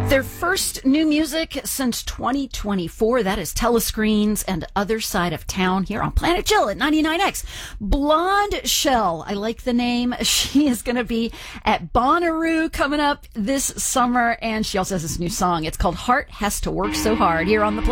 Their first new music since 2024, that is Telescreens and Other Side of Town here on Planet Chill at 99X. Blonde Shell, I like the name. She is going to be at Bonnaroo coming up this summer, and she also has this new song. It's called Heart Has to Work So Hard here on the